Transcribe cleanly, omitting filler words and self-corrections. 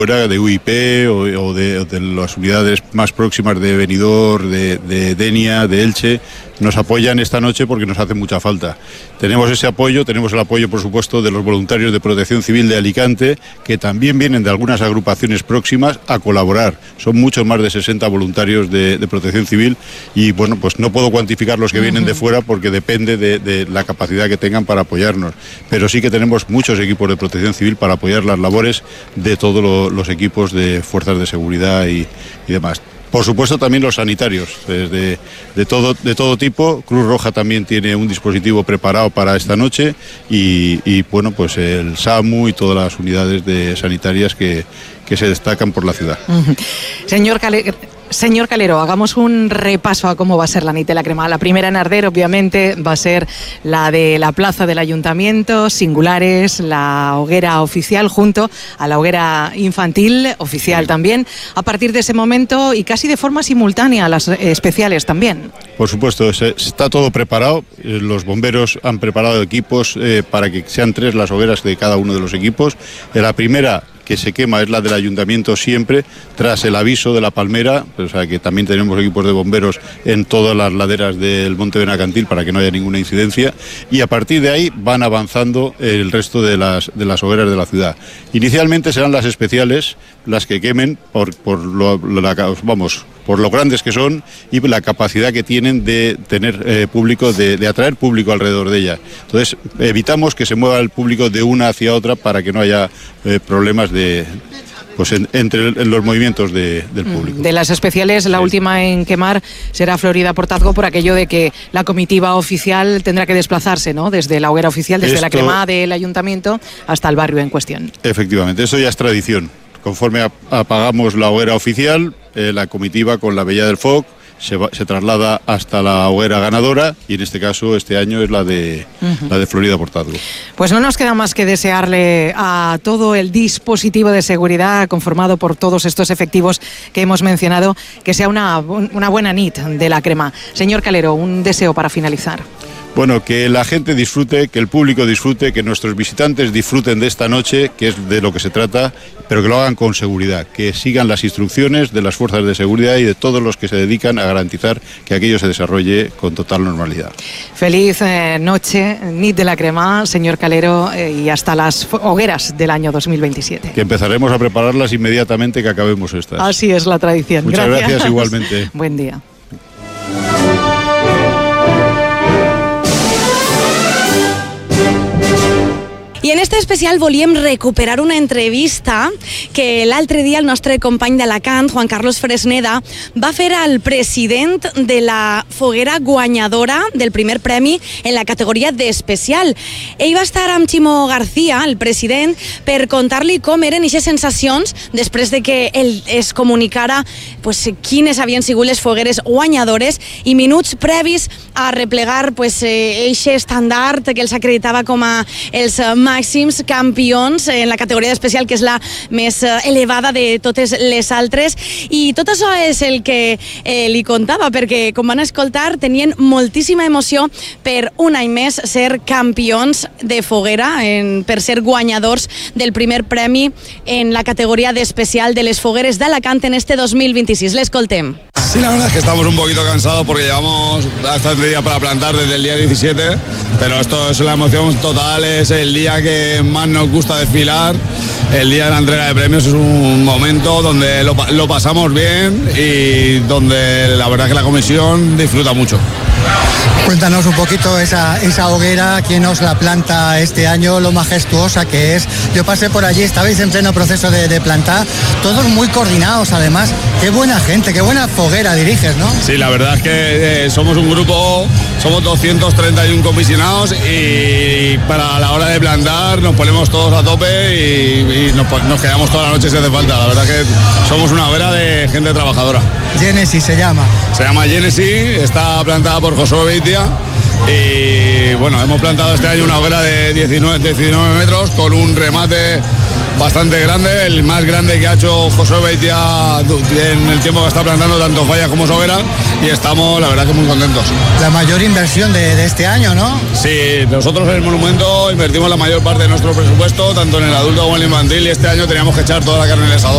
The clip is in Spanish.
de UIP o de las unidades más próximas de Benidorm, de Denia, de Elche, nos apoyan esta noche porque nos hace mucha falta. Tenemos ese apoyo, tenemos el apoyo, por supuesto, de los voluntarios de Protección Civil de Alicante, que también vienen de algunas agrupaciones próximas a colaborar. Son muchos más de 60 voluntarios de Protección Civil y, bueno, pues no puedo cuantificar los que vienen de fuera porque depende de la capacidad que tengan para apoyarnos. Pero sí que tenemos muchos equipos de Protección Civil para apoyar las labores de todos los equipos de fuerzas de seguridad y demás. Por supuesto también los sanitarios, de todo tipo. Cruz Roja también tiene un dispositivo preparado para esta noche y bueno, pues el SAMU y todas las unidades sanitarias que se destacan por la ciudad. Señor Calero, hagamos un repaso a cómo va a ser la nit de la crema. La primera en arder, obviamente, va a ser la de la plaza del Ayuntamiento, singulares, la hoguera oficial junto a la hoguera infantil, oficial también. A partir de ese momento y casi de forma simultánea, las especiales también. Por supuesto, está todo preparado. Los bomberos han preparado equipos para que sean 3 las hogueras de cada uno de los equipos. La primera que se quema es la del Ayuntamiento siempre, tras el aviso de la Palmera, o sea que también tenemos equipos de bomberos en todas las laderas del Monte Benacantil para que no haya ninguna incidencia, y a partir de ahí van avanzando el resto de las hogueras de la ciudad. Inicialmente serán las especiales las que quemen por lo grandes que son y la capacidad que tienen de tener público, de atraer público alrededor de ella. Entonces evitamos que se mueva el público de una hacia otra para que no haya problemas entre los movimientos del público. De las especiales, la última en quemar será Florida Portazgo, por aquello de que la comitiva oficial tendrá que desplazarse, ¿no?, desde la hoguera oficial, desde la crema del Ayuntamiento hasta el barrio en cuestión. Efectivamente, eso ya es tradición. Conforme apagamos la hoguera oficial, la comitiva con la Bella del Foc se traslada hasta la hoguera ganadora y en este caso este año es la de Florida Portazgo. Pues no nos queda más que desearle a todo el dispositivo de seguridad conformado por todos estos efectivos que hemos mencionado que sea una buena nit de la crema. Señor Calero, un deseo para finalizar. Bueno, que la gente disfrute, que el público disfrute, que nuestros visitantes disfruten de esta noche, que es de lo que se trata, pero que lo hagan con seguridad, que sigan las instrucciones de las fuerzas de seguridad y de todos los que se dedican a garantizar que aquello se desarrolle con total normalidad. Feliz noche, nit de la crema, señor Calero, y hasta las hogueras del año 2027. Que empezaremos a prepararlas inmediatamente que acabemos estas. Así es la tradición. Muchas gracias igualmente. Buen día. I en este especial volíem recuperar una entrevista que l'altre dia el nostre company d'Alacant, Juan Carlos Fresneda, va fer al president de la foguera guanyadora del primer premi en la categoria d'especial. Ell va estar amb Ximo García, el president, per contar-li com eren aquestes sensacions després de que ell es comunicara quines havien sigut les fogueres guanyadores i minuts previs a replegar eixe estandard que els acreditava com a els màxims campions en la categoria d'especial, que és la més elevada de totes les altres. I tot això és el que li contava, perquè, com van escoltar, tenien moltíssima emoció per un any més ser campions de foguera, per ser guanyadors del primer premi en la categoria d'especial de les fogueres d'Alacant en este 2026. L'escoltem. Sí, la verdad es que estamos un poquito cansados porque llevamos bastante día para plantar desde el día 17, pero esto es la emoción total, es el día que más nos gusta desfilar. El día de la entrega de premios es un momento donde lo pasamos bien y donde la verdad es que la comisión disfruta mucho. Cuéntanos un poquito esa hoguera, quién os la planta este año, lo majestuosa que es. Yo pasé por allí, estabais en pleno proceso de plantar, todos muy coordinados además. Qué buena gente, qué buena foguera diriges, ¿no? Sí, la verdad es que somos un grupo, somos 231 comisionados y para la hora de plantar nos ponemos todos a tope y nos quedamos toda la noche si hace falta. La verdad que somos una hoguera de gente trabajadora. Genesis se llama. Se llama Genesis, está plantada por Josué Beitia y bueno, hemos plantado este año una hoguera de 19 metros con un remate bastante grande, el más grande que ha hecho Josué Beitia en el tiempo que está plantando tanto fallas como hogueras, y estamos la verdad que muy contentos. La mayor inversión de este año, ¿no? Sí, nosotros en el monumento invertimos la mayor parte de nuestro presupuesto, tanto en el adulto como en el infantil, y este año teníamos que echar toda la carne en el asador.